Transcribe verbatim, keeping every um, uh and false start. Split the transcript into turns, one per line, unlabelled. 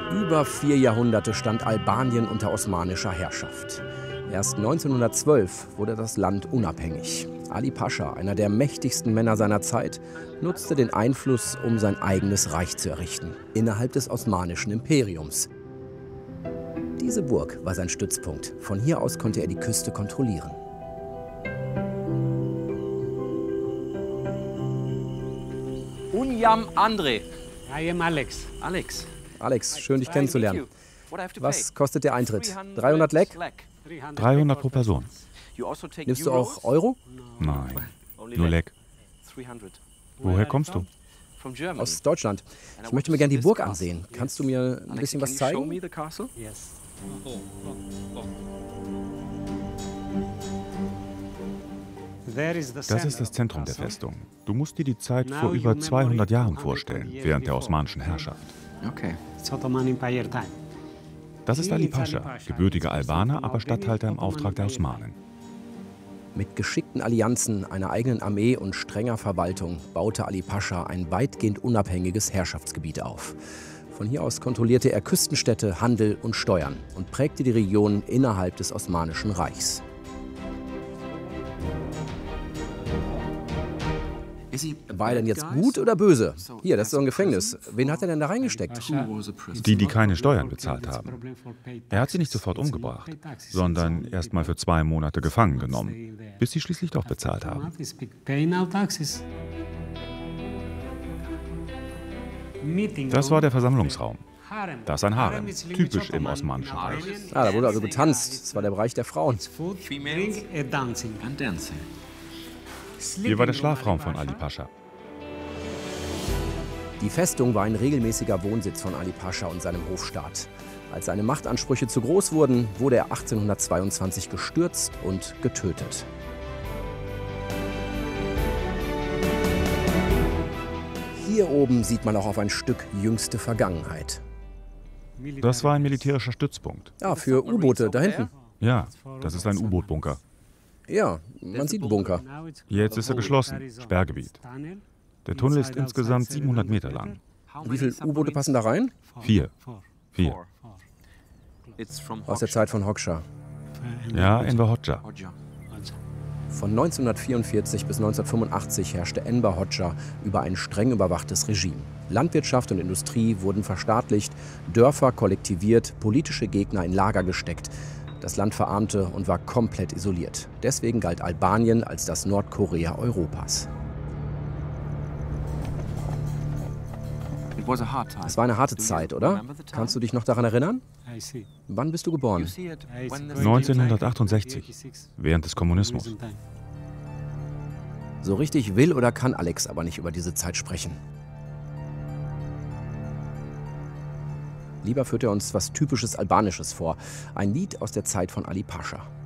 Über vier Jahrhunderte stand Albanien unter osmanischer Herrschaft. Erst neunzehnhundertzwölf wurde das Land unabhängig. Ali Pascha, einer der mächtigsten Männer seiner Zeit, nutzte den Einfluss, um sein eigenes Reich zu errichten, innerhalb des Osmanischen Imperiums. Diese Burg war sein Stützpunkt. Von hier aus konnte er die Küste kontrollieren.
Unyam Andre.
I am Alex.
Alex.
Alex, schön dich kennenzulernen. Was kostet der Eintritt? dreihundert Lek?
dreihundert pro Person.
Nimmst du auch Euro?
Nein, nur Lek. Woher kommst du?
Aus Deutschland. Ich möchte mir gerne die Burg ansehen. Kannst du mir ein bisschen was zeigen?
Yes.
Das ist das Zentrum der Festung. Du musst dir die Zeit vor über zweihundert Jahren vorstellen, während der osmanischen Herrschaft.
Okay.
It's Ottoman Empire time.
Das ist Ali Pascha, gebürtiger Albaner, aber Statthalter im Auftrag der Osmanen.
Mit geschickten Allianzen, einer eigenen Armee und strenger Verwaltung baute Ali Pascha ein weitgehend unabhängiges Herrschaftsgebiet auf. Von hier aus kontrollierte er Küstenstädte, Handel und Steuern und prägte die Region innerhalb des Osmanischen Reichs. War er denn jetzt gut oder böse? Hier, das ist so ein Gefängnis. Wen hat er denn da reingesteckt?
Die, die keine Steuern bezahlt haben. Er hat sie nicht sofort umgebracht, sondern erst mal für zwei Monate gefangen genommen, bis sie schließlich doch bezahlt haben. Das war der Versammlungsraum. Das ist ein Harem, typisch im Osmanischen Reich.
Ah, da wurde also getanzt. Das war der Bereich der Frauen.
Hier war der Schlafraum von Ali Pascha.
Die Festung war ein regelmäßiger Wohnsitz von Ali Pascha und seinem Hofstaat. Als seine Machtansprüche zu groß wurden, wurde er achtzehnhundertzweiundzwanzig gestürzt und getötet. Hier oben sieht man auch auf ein Stück jüngste Vergangenheit.
Das war ein militärischer Stützpunkt.
Ah, für U-Boote, da hinten.
Ja, das ist ein U-Boot-Bunker.
Ja, man sieht einen Bunker.
Jetzt ist er geschlossen, Sperrgebiet. Der Tunnel ist insgesamt siebenhundert Meter lang.
Wie viele U-Boote passen da rein?
Vier. Vier.
Aus der Zeit von Hoxha.
Ja, Enver Hoxha.
Von neunzehnhundertvierundvierzig bis neunzehnhundertfünfundachtzig herrschte Enver Hoxha über ein streng überwachtes Regime. Landwirtschaft und Industrie wurden verstaatlicht, Dörfer kollektiviert, politische Gegner in Lager gesteckt. Das Land verarmte und war komplett isoliert. Deswegen galt Albanien als das Nordkorea Europas. Es war eine harte Zeit, oder? Kannst du dich noch daran erinnern? Wann bist du geboren?
neunzehnhundertachtundsechzig, während des Kommunismus.
So richtig will oder kann Alex aber nicht über diese Zeit sprechen. Lieber führt er uns was typisches Albanisches vor. Ein Lied aus der Zeit von Ali Pascha.